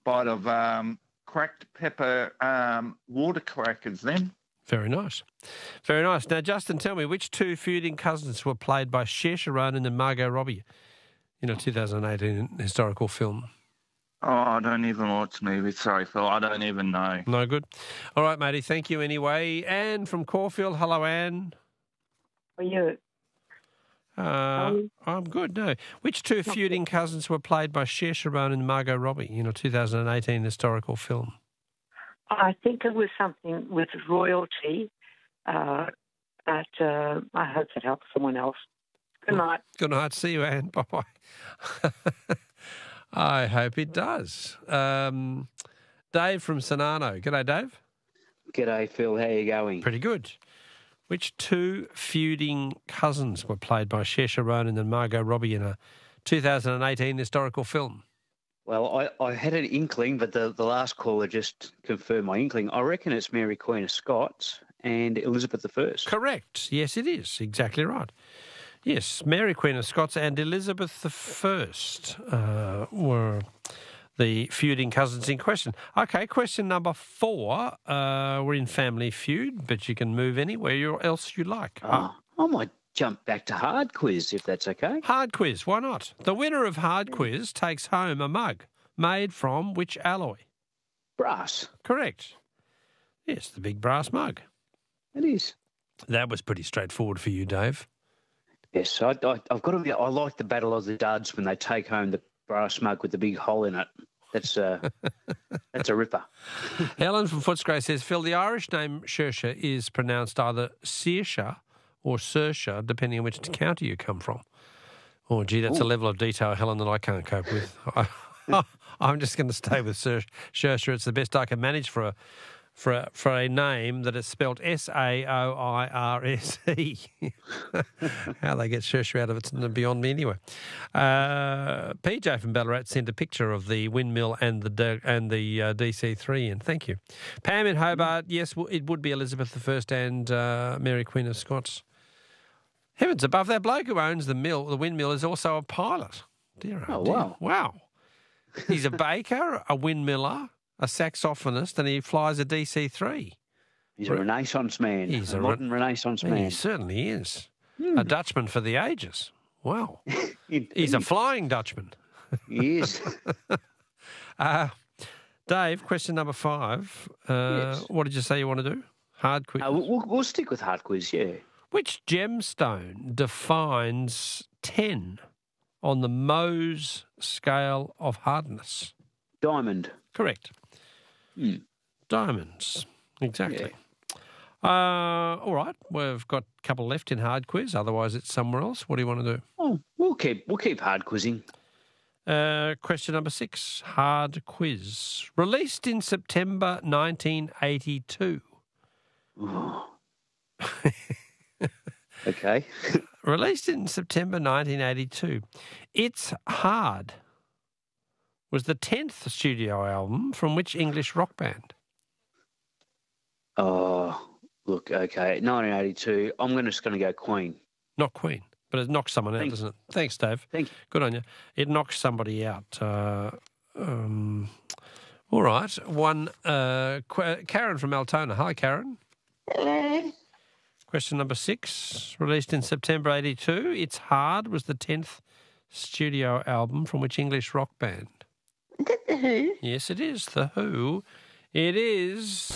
bite of cracked pepper water crackers then. Very nice. Very nice. Now, Justin, tell me, which two feuding cousins were played by Saoirse Ronan and Margot Robbie in a 2018 historical film? Oh, I don't even watch movies. Sorry, Phil. I don't even know. No good. All right, matey. Thank you anyway. Anne from Caulfield. Hello, Anne. How are you? I'm good, no. Which two feuding cousins were played by Saoirse Ronan and Margot Robbie in a 2018 historical film? I think it was something with royalty, but I hope it helps someone else. Good night. Good night. See you, Anne. Bye-bye. I hope it does. Dave from Sonano. G'day, Dave. G'day, Phil. How you going? Pretty good. Which two feuding cousins were played by Saoirse Ronan and Margot Robbie in a 2018 historical film? Well, I had an inkling, but the last caller just confirmed my inkling. I reckon it's Mary Queen of Scots and Elizabeth I. Correct. Yes, it is. Exactly right. Yes, Mary Queen of Scots and Elizabeth I were the feuding cousins in question. Okay, question number 4. We're in Family Feud, but you can move anywhere else you like. I might jump back to Hard Quiz, if that's okay. Hard Quiz, why not? The winner of Hard Quiz takes home a mug made from which alloy? Brass. Correct. Yes, the big brass mug. It is. That was pretty straightforward for you, Dave. Yes, I've got to be. I like the Battle of the Duds when they take home the brass mug with the big hole in it. That's a ripper. Helen from Footscray says, Phil, the Irish name Saoirse is pronounced either Saoirse or Saoirse, depending on which county you come from. Oh, gee, that's a level of detail, Helen, that I can't cope with. I'm just going to stay with Saoirse. It's the best I can manage for a name that is spelled Saoirse. How they get Saoirse out of it's beyond me anyway. PJ from Ballarat sent a picture of the windmill and the DC3 in. Thank you. Pam in Hobart, yes, it would be Elizabeth I and Mary Queen of Scots. Heavens above, that bloke who owns the windmill is also a pilot. Dear, oh dear. wow. Wow. He's a baker, a windmiller, a saxophonist, and he flies a DC3. He's a Renaissance man. He's a modern Renaissance man. He certainly is. A Dutchman for the ages. Wow. He's a flying Dutchman. He is. Dave, question number 5. Yes. What did you say you want to do? Hard quiz. We'll stick with Hard Quiz, yeah. Which gemstone defines 10 on the Mohs scale of hardness? Diamond. Correct. Diamonds. Exactly. Yeah. All right. We've got a couple left in Hard Quiz. Otherwise, it's somewhere else. What do you want to do? Oh, we'll keep hard quizzing. Question number 6. Hard Quiz. Released in September 1982. Okay. Released in September 1982. It's Hard was the 10th studio album from which English rock band? Oh, look, okay. 1982. I'm just going to go Queen. Not Queen, but it knocks someone out, doesn't it? Thanks, Dave. Thank you. Good on you. It knocks somebody out. All right. Karen from Altona. Hi, Karen. Hello. Question number 6, released in September 82. It's Hard was the 10th studio album from which English rock band? Is it The Who? Yes, it is. The Who. It is